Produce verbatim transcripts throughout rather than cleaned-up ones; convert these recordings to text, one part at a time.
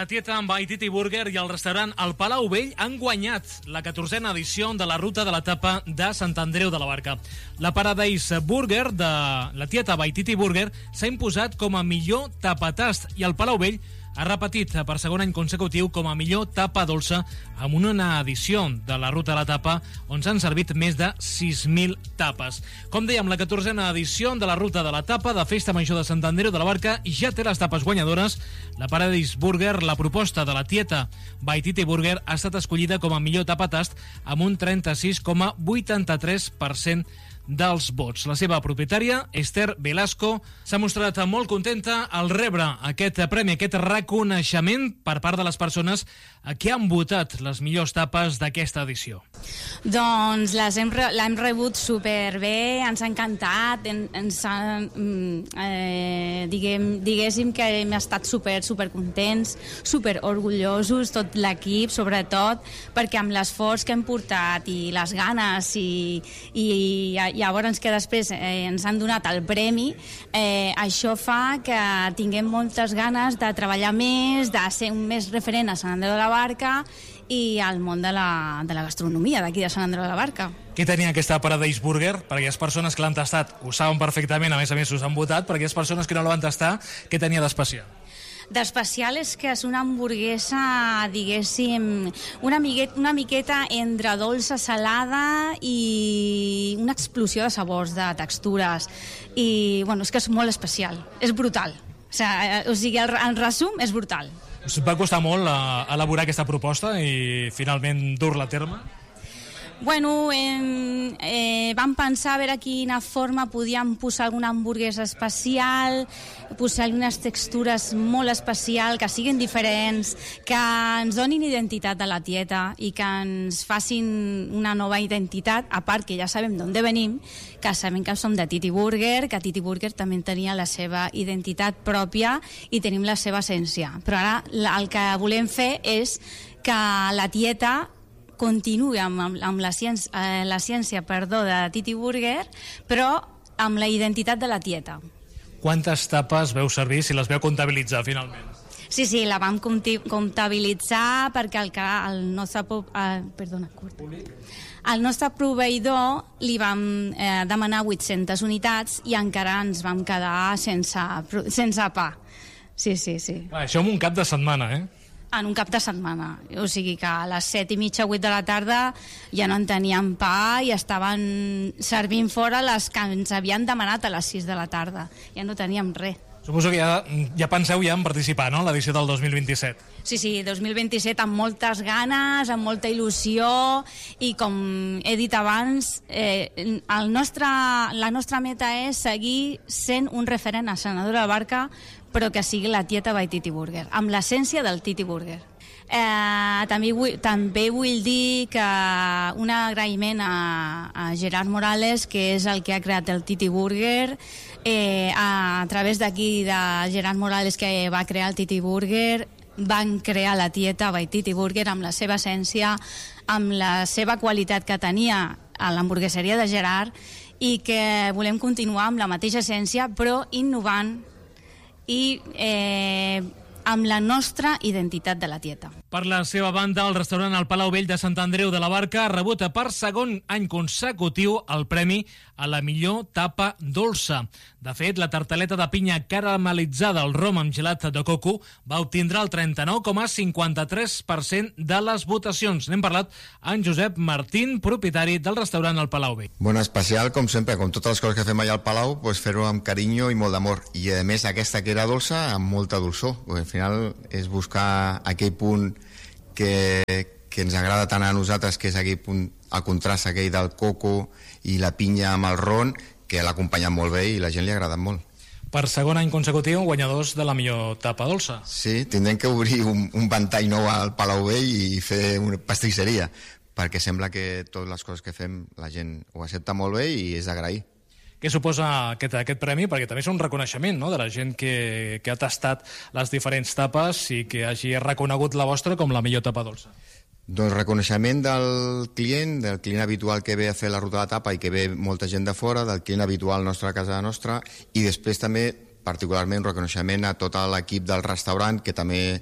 La Tieta amb Waititi Burger i el restaurant El Palau Vell han guanyat la catorzena edició de la ruta de la tapa de Sant Andreu de la Barca. La Paradise Burger de la Tieta Waititi Burger s'ha imposat com a millor tapatast i el Palau Vell ha repetit per segon any consecutiu com a millor tapa dolça amb una edició de la ruta de la tapa on s'han servit més de sis mil tapes. Com dèiem, la catorzena edició de la ruta de la tapa de Festa Major de Sant Andreu de la Barca ja té les tapes guanyadores. La Paradise Burger, la proposta de la Tieta Waititi Burger, ha estat escollida com a millor tapatast amb un trenta-sis coma vuitanta-tres per cent dels vots. La seva propietària, Esther Velasco, s'ha mostrat molt contenta al rebre aquest premi, aquest reconeixement per part de les persones que han votat les millors tapes d'aquesta edició. Doncs les hem, l'hem rebut superbé, ens ha encantat, en, ens ha, eh, diguem, diguéssim que hem estat super, super contents, super orgullosos, tot l'equip, sobretot, perquè amb l'esforç que hem portat i les ganes i, i, i llavors que després eh, ens han donat el premi, eh, això fa que tinguem moltes ganes de treballar més, de ser un més referent a Sant Andreu de la Barca i al món de la, de la gastronomia d'aquí de Sant Andreu de la Barca. Què tenia aquesta Paradise Burger? Per aquelles persones que l'han tastat ho saben perfectament, a més a més us han votat. Per aquelles persones que no la van tastar, què tenia d'especial? D'especial és que és una hamburguesa, diguéssim, una, miqueta, una miqueta entre dolça, salada i una explosió de sabors, de textures. I, bueno, és que és molt especial, és brutal. O sigui, o sigui el, el resum és brutal. Us va costar molt a, elaborar aquesta proposta i finalment dur-la a terme? Bueno, eh, eh, vam pensar a veure quina forma podíem posar alguna hamburguesa especial, posar unes textures molt especials, que siguin diferents, que ens donin identitat a la Tieta i que ens facin una nova identitat, a part que ja sabem d'on venim, que sabem que som de Titi Burger, que Titi Burger també tenia la seva identitat pròpia i tenim la seva essència. Però ara el que volem fer és que la Tieta continuï amb, amb, amb la, ciència, eh, la ciència perdó, de Titi Burger, però amb la identitat de la Tieta. Quantes tapes veu servir, si les veu comptabilitzar finalment? Sí, sí, la vam comptabilitzar perquè el, el nostre... Eh, perdona, curta. Al nostre proveïdor li vam eh, demanar vuit-centes unitats i encara ens vam quedar sense, sense pa. Sí, sí, sí. Ah, això en un cap de setmana, eh? En un cap de setmana, o sigui que a les set i mitja, vuit de la tarda ja no en teníem pa i estaven servint fora les que ens havien demanat a les sis de la tarda, ja no teníem res. Suposo que ja, ja penseu ja en participar, no?, a l'edició del dos mil vint-i-set. Sí, sí, dos mil vint-i-set amb moltes ganes, amb molta il·lusió i com he dit abans, eh, el nostre, la nostra meta és seguir sent un referent a Sant Andreu de la Barca, però que sigui la Tieta Waititi Burger, amb l'essència del Titi Burger. Eh, també, vull, també vull dir que un agraïment a, a Gerard Morales, que és el que ha creat el Titi Burger, eh, a, a través d'aquí de Gerard Morales, que va crear el Titi Burger, van crear la Tieta Waititi Burger amb la seva essència, amb la seva qualitat que tenia a l'hamburgueseria de Gerard, i que volem continuar amb la mateixa essència, però innovant i eh, amb la nostra identitat de la Tieta. Per la seva banda, el restaurant El Palau Vell de Sant Andreu de la Barca ha rebut per segon any consecutiu el premi a la millor tapa dolça. De fet, la tartaleta de pinya caramelitzada al rom amb gelat de coco va obtindre el trenta-nou coma cinquanta-tres per cent de les votacions. N'hem parlat amb Josep Martín, propietari del restaurant El Palau Vell. Bueno, especial, com sempre, com totes les coses que fem allà al Palau, pues fer-ho amb carinyo i molt d'amor. I, a més, aquesta que era dolça, amb molta dolçor. Al final és buscar aquell punt que, que ens agrada tant a nosaltres, que és aquell punt, el contrast aquell del coco i la pinya amb el ron, que l'ha acompanyat molt bé i la gent li ha agradat molt. Per segon any consecutiu, guanyadors de la millor tapa dolça. Sí, tindrem que obrir un, un ventall nou al Palau Vell i fer una pastisseria, perquè sembla que totes les coses que fem la gent ho accepta molt bé i és d'agrair. Què suposa aquest, aquest premi? Perquè també és un reconeixement, no?, de la gent que, que ha tastat les diferents tapes i que hagi reconegut la vostra com la millor tapa dolça. Doncs reconeixement del client, del client habitual que ve a fer la ruta de la tapa i que ve molta gent de fora, del client habitual nostre a casa nostra, i després també particularment un reconeixement a tot l'equip del restaurant, que també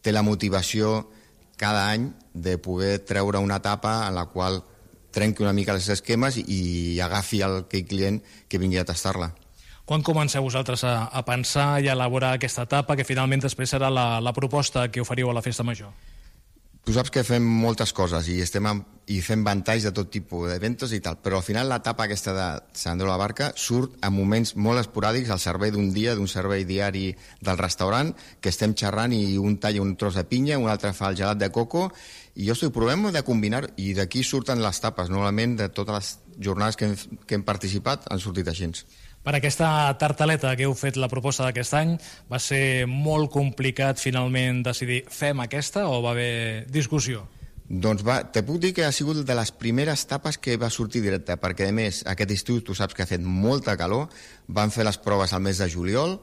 té la motivació cada any de poder treure una etapa en la qual trenqui una mica els esquemes i agafi aquell client que vingui a tastar-la. Quan comenceu vosaltres a, a pensar i a elaborar aquesta etapa, que finalment després serà la, la proposta que oferiu a la Festa Major? Tu saps que fem moltes coses i estem amb, i fem ventalls de tot tipus d'eventos i tal, però al final l'etapa aquesta de Sant Andreu de la Barca surt en moments molt esporàdics al servei d'un dia, d'un servei diari del restaurant, que estem xerrant i un talla un tros de pinya, un altre fa el gelat de coco, i jo estic provem de combinar, i d'aquí surten les tapes. Normalment de totes les jornades que hem, que hem participat han sortit així. Per aquesta tartaleta que heu fet la proposta d'aquest any, va ser molt complicat finalment decidir fem aquesta o va haver discussió? Doncs va, te puc dir que ha sigut de les primeres tapes que va sortir directe, perquè a més aquest estiu tu saps que ha fet molta calor, van fer les proves al mes de juliol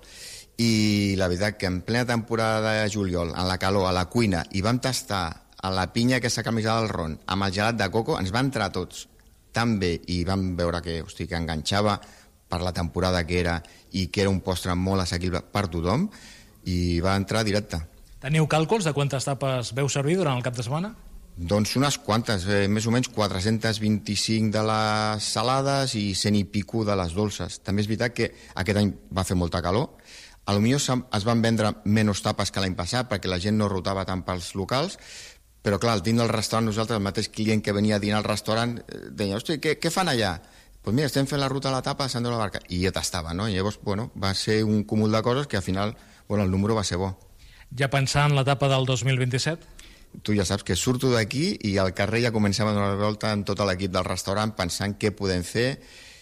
i la veritat que en plena temporada de juliol, en la calor, a la cuina, i vam tastar a la pinya aquesta camisada del ron amb el gelat de coco, ens va entrar a tots tan bé i vam veure que, hosti, que enganxava per la temporada que era i que era un postre molt assequible per tothom i va entrar directe. Teniu càlculs de quantes tapes veu servir durant el cap de setmana? Doncs unes quantes, eh, més o menys quatre-centes vint-i-cinc de les salades i cent i pico de les dolces. També és veritat que aquest any va fer molta calor, a lo millor es van vendre menys tapes que l'any passat perquè la gent no rotava tant pels locals, però clar, al dins del restaurant nosaltres, el mateix client que venia a dinar al restaurant deia, hosti, què, què fan allà? Doncs pues mira, estem fent la ruta a la tapa de Sant Andreu de la Barca. I ja t'estava, no? I llavors, bueno, va ser un cúmul de coses que al final, bueno, el número va ser bo. Ja pensant en l'etapa del dos mil vint-i-set? Tu ja saps que surto d'aquí i al carrer ja comencem a donar la volta amb tot l'equip del restaurant pensant què podem fer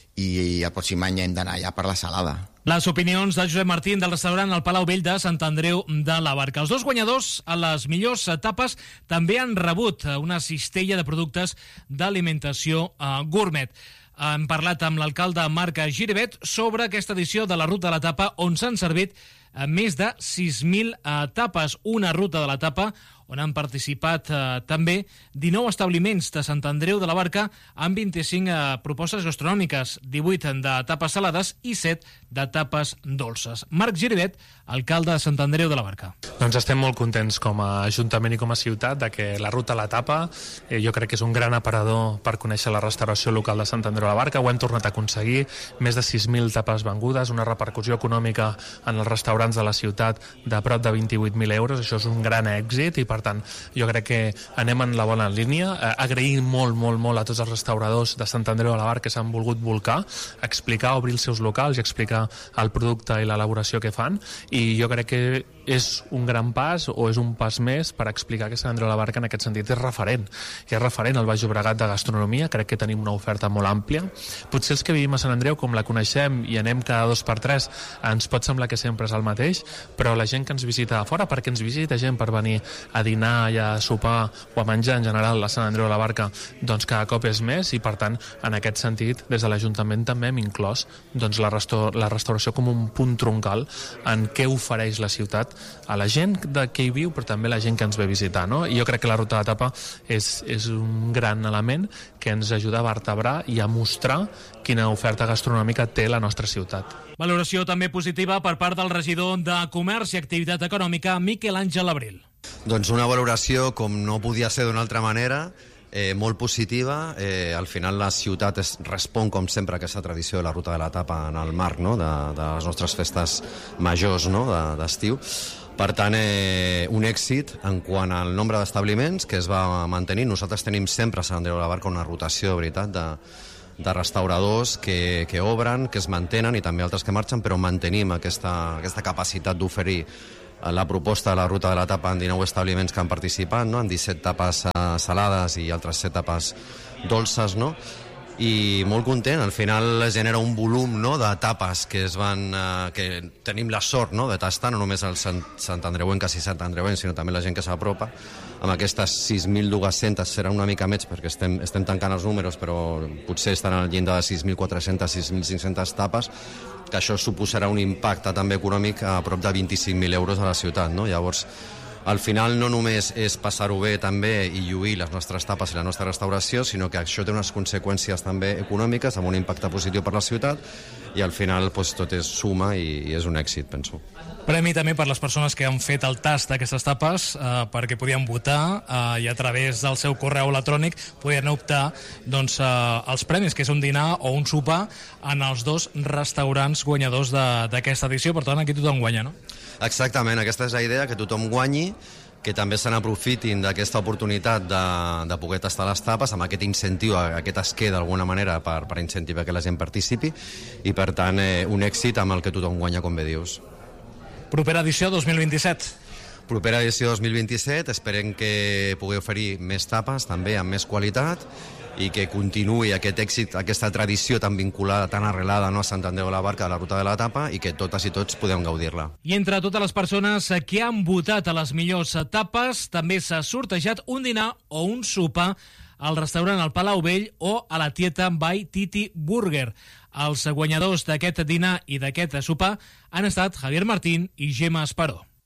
i el pròxim any hem d'anar allà per la salada. Les opinions de Josep Martín del restaurant El Palau Vell de Sant Andreu de la Barca. Els dos guanyadors a les millors etapes també han rebut una cistella de productes d'alimentació eh, gourmet. Hem parlat amb l'alcalde Marc Giribet sobre aquesta edició de la Ruta de l'Etapa on s'han servit més de sis mil etapes, una ruta de l'etapa on han participat eh, també dinou establiments de Sant Andreu de la Barca amb vint-i-cinc eh, propostes gastronòmiques, divuit d'etapes salades i set d'etapes dolces. Marc Giribet, alcalde de Sant Andreu de la Barca. Doncs estem molt contents com a Ajuntament i com a ciutat de que la ruta a l'etapa eh, jo crec que és un gran aparador per conèixer la restauració local de Sant Andreu de la Barca. Ho hem tornat a aconseguir, més de sis mil tapes vengudes, una repercussió econòmica en els restaurants de la ciutat de prop de vint-i-vuit mil euros. Això és un gran èxit i per tant jo crec que anem en la bona línia. Eh, agrair molt, molt, molt a tots els restauradors de Sant Andreu de la Barca que s'han volgut volcar, explicar, obrir els seus locals i explicar el producte i l'elaboració que fan, i jo crec que és un gran pas o és un pas més per explicar que Sant Andreu de la Barca en aquest sentit és referent, que és referent al Baix Llobregat de gastronomia. Crec que tenim una oferta molt àmplia. Potser els que vivim a Sant Andreu, com la coneixem i anem cada dos per tres, ens pot semblar que sempre és el mateix, però la gent que ens visita a fora, perquè ens visita gent per venir a dinar i a sopar o a menjar en general a Sant Andreu de la Barca, doncs cada cop és més, i per tant en aquest sentit des de l'Ajuntament també hem inclòs doncs, la, restaur la restauració com un punt troncal en què ofereix la ciutat a la gent de que hi viu, però també la gent que ens ve a visitar, no? I jo crec que la ruta de l'etapa és, és un gran element que ens ajuda a vertebrar i a mostrar quina oferta gastronòmica té la nostra ciutat. Valoració també positiva per part del regidor de Comerç i Activitat Econòmica, Miquel Àngel Abril. Doncs una valoració com no podia ser d'una altra manera, Eh, molt positiva. Eh, al final la ciutat es respon com sempre a aquesta tradició de la ruta de l'etapa en el marc, no? de, de les nostres festes majors, no? d'estiu. De, per tant, eh, un èxit en quant al nombre d'establiments que es va mantenir. Nosaltres tenim sempre a Sant Andreu de la Barca una rotació de veritat de, de restauradors que, que obren, que es mantenen, i també altres que marxen, però mantenim aquesta, aquesta capacitat d'oferir la proposta de la ruta de l'etapa en dinou establiments que han participat, no? En disset tapes salades i altres set tapes dolces, no? I molt content, al final es genera un volum, no? De tapes que es van eh, que tenim la sort, no? De tastar, no només els Sant, Sant Andreuenques i Sant Andreuencs, sinó també la gent que s'apropa. Amb aquestes sis mil dues-centes serà una mica més perquè estem, estem tancant els números, però potser estan al llindar de sis mil quatre-centes, sis mil cinc-centes tapes, que això suposarà un impacte també econòmic a prop de vint-i-cinc mil euros a la ciutat, no? Llavors, Al final no només és passar-ho bé també i lluir les nostres tapes i la nostra restauració, sinó que això té unes conseqüències també econòmiques amb un impacte positiu per la ciutat i al final doncs, tot és suma i, i és un èxit, penso. Premi també per les persones que han fet el tast d'aquestes tapes eh, perquè podien votar eh, i a través del seu correu electrònic podien optar doncs, eh, els premis, que és un dinar o un sopar en els dos restaurants guanyadors d'aquesta edició. Per tant, aquí tothom guanya, no? Exactament, aquesta és la idea, que tothom guanyi, que també se n'aprofitin d'aquesta oportunitat de, de poder tastar les tapes, amb aquest incentiu, aquest esquer d'alguna manera per, per incentivar que la gent participi i per tant eh, un èxit amb el que tothom guanya, com bé dius. Propera edició dos mil vint-i-set. Propera edició dos mil vint-i-set, esperem que pugui oferir més tapes, també amb més qualitat, i que continuï aquest èxit, aquesta tradició tan vinculada, tan arrelada, no, a Sant Andreu de la Barca, a la ruta de la tapa, i que totes i tots podem gaudir-la. I entre totes les persones que han votat a les millors tapes, també s'ha sortejat un dinar o un sopar al restaurant El Palau Vell o a la Tieta by Titi Burger. Els guanyadors d'aquest dinar i d'aquest sopar han estat Javier Martín i Gemma Esparó.